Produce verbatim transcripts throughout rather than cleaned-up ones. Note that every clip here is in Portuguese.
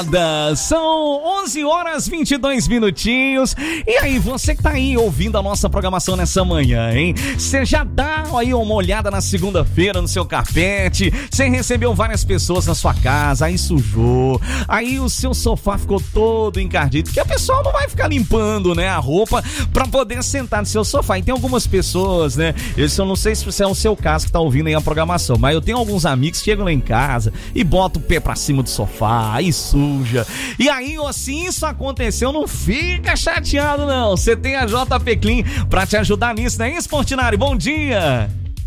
Morada. São onze horas e vinte e dois minutinhos. E aí, você que tá aí ouvindo a nossa programação nessa manhã, hein? Você já dá aí uma olhada na segunda-feira no seu carpete. Você recebeu várias pessoas na sua casa, aí sujou. Aí o seu sofá ficou todo encardido, porque a pessoa não vai ficar limpando, né, a roupa pra poder sentar no seu sofá. E tem algumas pessoas, né? Eu não sei se é o seu caso que tá ouvindo aí a programação, mas eu tenho alguns amigos que chegam lá em casa e botam o pé pra cima do sofá, aí suja. E aí, ó, se isso aconteceu, não fica chateado, não. Você tem a J P Clean pra te ajudar nisso, não é isso, Portinari? Bom dia!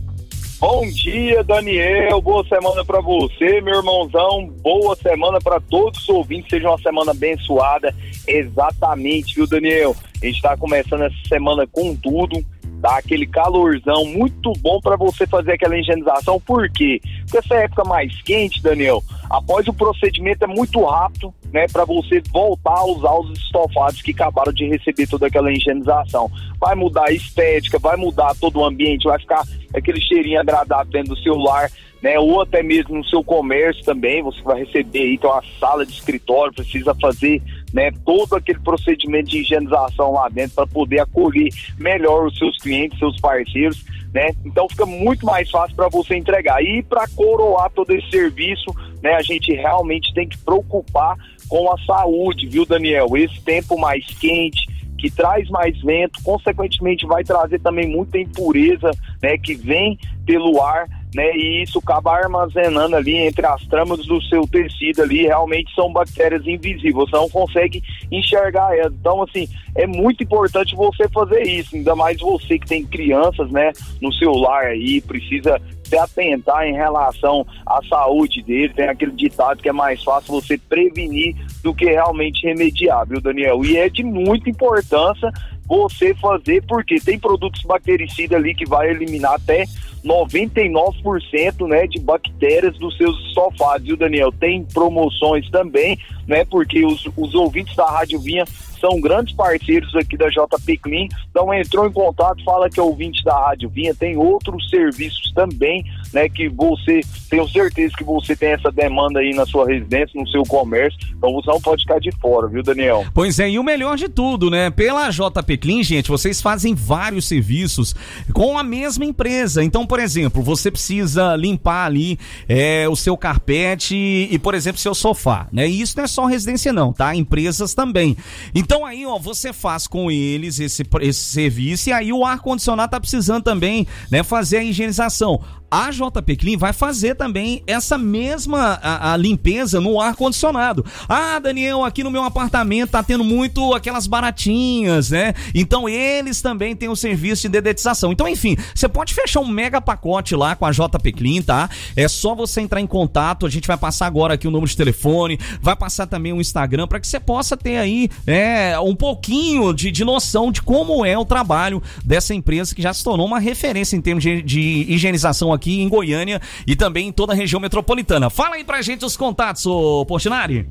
Bom dia, Daniel. Boa semana pra você, meu irmãozão. Boa semana pra todos os ouvintes. Seja uma semana abençoada. Exatamente, viu, Daniel? A gente tá começando essa semana com tudo. Dá aquele calorzão muito bom para você fazer aquela higienização. Por quê? Porque essa época mais quente, Daniel, após o procedimento é muito rápido, né, para você voltar a usar os estofados que acabaram de receber toda aquela higienização. Vai mudar a estética, vai mudar todo o ambiente, vai ficar aquele cheirinho agradável dentro do seu lar, né, ou até mesmo no seu comércio também. Você vai receber aí, então, uma sala de escritório, precisa fazer, né, todo aquele procedimento de higienização lá dentro para poder acolher melhor os seus clientes, seus parceiros, né? Então fica muito mais fácil para você entregar. E para coroar todo esse serviço, né, a gente realmente tem que preocupar com a saúde, viu, Daniel? Esse tempo mais quente, que traz mais vento, consequentemente vai trazer também muita impureza, né, que vem pelo ar, né, e isso acaba armazenando ali entre as tramas do seu tecido ali. Realmente são bactérias invisíveis, você não consegue enxergar elas. Então, assim, é muito importante você fazer isso, ainda mais você que tem crianças, né, no seu lar aí, precisa se atentar em relação à saúde dele. Tem aquele ditado que é mais fácil você prevenir do que realmente remediar, viu, Daniel? E é de muita importância você fazer, porque tem produtos bactericidas ali que vai eliminar até noventa e nove por cento, né, de bactérias dos seus estofados, viu, Daniel? Tem promoções também, né, porque os, os ouvintes da Rádio Vinha são grandes parceiros aqui da J P Clean. Então entrou em contato, fala que é ouvinte da Rádio Vinha, tem outros serviços também, né, que você, tenho certeza que você tem essa demanda aí na sua residência, no seu comércio, então você não pode ficar de fora, viu, Daniel? Pois é, e o melhor de tudo, né, pela J P Clean, gente, vocês fazem vários serviços com a mesma empresa. Então, por exemplo, você precisa limpar ali é, o seu carpete e, por exemplo, seu sofá, né, e isso não é só residência não, tá? Empresas também. Então aí, ó, você faz com eles esse, esse serviço, e aí o ar-condicionado tá precisando também, né, fazer a higienização. A J P Clean vai fazer também essa mesma a, a limpeza no ar-condicionado. Ah, Daniel, aqui no meu apartamento tá tendo muito aquelas baratinhas, né? Então eles também têm o serviço de dedetização. Então, enfim, você pode fechar um mega pacote lá com a J P Clean, tá? É só você entrar em contato, a gente vai passar agora aqui o número de telefone, vai passar também o Instagram, para que você possa ter aí é, um pouquinho de, de noção de como é o trabalho dessa empresa que já se tornou uma referência em termos de, de higienização aqui aqui em Goiânia e também em toda a região metropolitana. Fala aí pra gente os contatos, ô Portinari.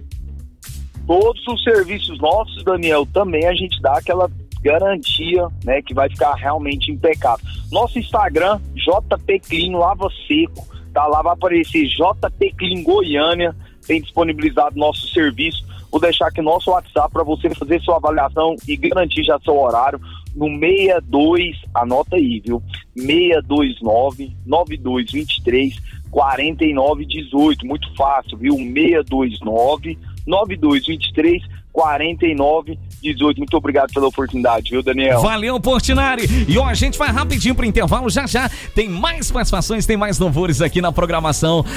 Todos os serviços nossos, Daniel, também a gente dá aquela garantia, né, que vai ficar realmente impecável. Nosso Instagram, J P Clean Lava Seco, tá lá, vai aparecer J P Clean Goiânia, tem disponibilizado nosso serviço. Vou deixar aqui nosso WhatsApp para você fazer sua avaliação e garantir já seu horário no seis dois, anota aí, viu? seis dois nove, nove dois dois três, quatro nove um oito, muito fácil, viu? seis dois nove, nove dois dois três, quatro nove um oito. Muito obrigado pela oportunidade, viu, Daniel? Valeu, Portinari. E ó, a gente vai rapidinho pro intervalo, já já tem mais participações, tem mais louvores aqui na programação